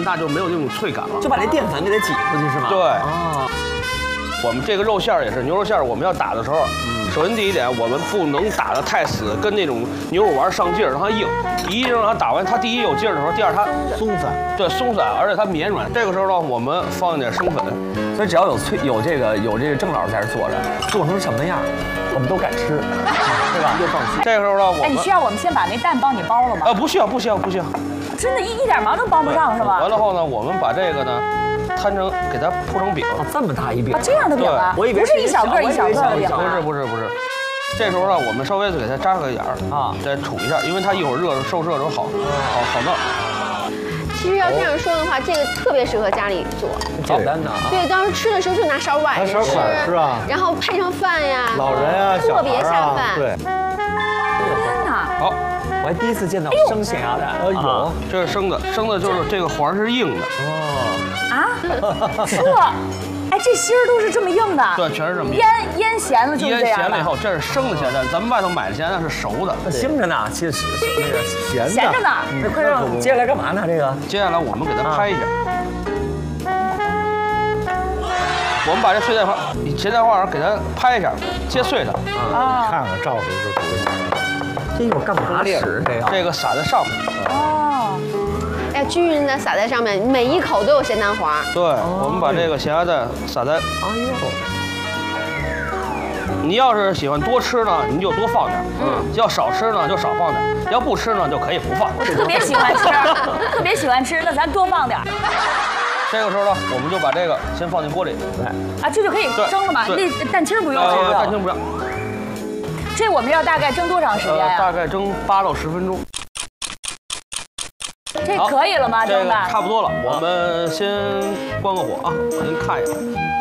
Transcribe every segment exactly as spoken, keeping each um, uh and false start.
那就没有那种脆感了。 就把这淀粉给它挤出去是吗？ 对。 哦。 我们这个肉馅儿也是牛肉馅儿，我们要打的时候，嗯，首先第一点，我们不能打得太死，跟那种牛肉丸上劲儿，让它硬。一让它打完，它第一有劲儿的时候，第二它松散， 对，松散，而且它绵软。这个时候呢，我们放一点生粉， 所以只要有脆有这个有这个郑老师在这做着，做成什么样，我们都敢吃，对吧？就放心。 这个时候呢，我们哎，你需要我们先把那蛋帮你包了吗？ 呃，不需要，不需要，不需要。 真的，一一点忙都帮不上是吧？ 完了后呢，我们把这个呢。摊成，给它铺成饼。 这么大一饼啊，这样的饼啊？ 我以为不是一小个一小个的饼。 不是不是不是，这时候呢，我们稍微给它扎个眼儿啊，再杵一下，因为它一会儿热受热的时候好好好弄。 其实要这样说的话，这个特别适合家里做， 简单的啊。 对，当时吃的时候就拿勺崴着吃， 是啊， 然后配上饭呀， 老人啊， 特别下饭。 对。 天哪！ 好。 我还第一次见到生咸鸭蛋， 哎呦， 这是生的，生的就是这个黄是硬的哦。 啊，这，哎，这芯儿都是这么硬的？ 对，全是这么硬。 腌腌咸了就是这样。 腌咸了以后，这是生的咸蛋，咱们外头买的咸蛋是熟的， 腥着呢，其实那个咸的。 咸着呢。 那快让接下来干嘛呢？这个？ 接下来我们给它拍一下。我们把这碎蛋花，咸蛋花给它拍一下，切碎它。 啊，看看赵叔这主意。 这个干嘛使这个？ 这个撒在上面。 哦。 要均匀的撒在上面，每一口都有咸蛋黄。 对，我们把这个咸鸭蛋撒在。哎呦。 你要是喜欢多吃呢，你就多放点；嗯，要少吃呢就少放点；要不吃呢就可以不放。 我特别喜欢吃，特别喜欢吃，那咱多放点。 这个时候呢，我们就把这个先放进锅里来。 啊，这就可以蒸了吗？那蛋清不用。 呃，蛋清不要。 这我们要大概蒸多长时间呀？ 大概蒸八到十分钟。 这可以了吗？蒸的差不多了，我们先关个火啊，我先看一下。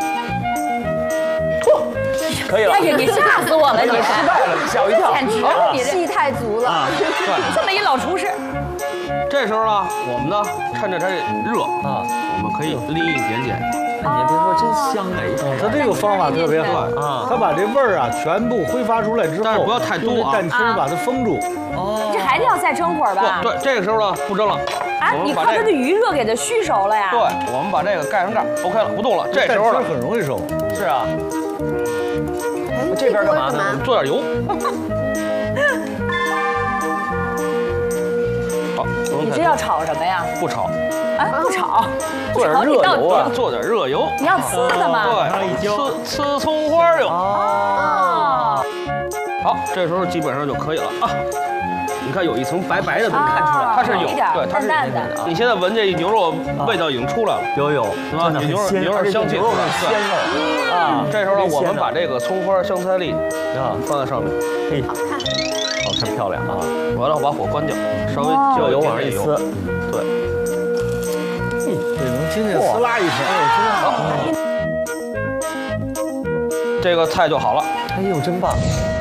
嚯，可以了。 哎呀，你吓死我了！你失败了，吓我一跳。 简直，你戏太足了。 对， 这么一老厨师。 这时候呢，我们呢趁着它热啊，我们可以拎一点点。 你别说，真香哎！ 他这个方法特别好啊，他把这味儿啊全部挥发出来之后， 但是不要太多啊， 蛋清把它封住。 哦，这还得要再蒸会儿吧？ 对，这个时候呢不蒸了。 啊，你靠它的余热给它虚熟了呀？ 对，我们把这个盖上盖 ，OK 了，不动了。这时候呢很容易熟。 是啊。 这边干嘛呢？ 我们做点油。好， 你这要炒什么呀？ 不炒。 啊，不炒， 做点热油啊，做点热油。 你要呲的吗？ 对，呲呲葱花油。哦。好，这时候基本上就可以了啊。你看有一层白白的，能看出来，它是有，对，它是淡的。 你现在闻这牛肉味道已经出来了， 有有， 是吧？牛肉牛肉香气出来了， 鲜味啊。这时候呢，我们把这个葱花香菜粒啊放在上面， 嘿，好看，好看漂亮啊。 完了，把火关掉，稍微就油往上一呲， 对。 这能听见呲啦一声，哎，真好。 这个菜就好了。 哎呦，真棒！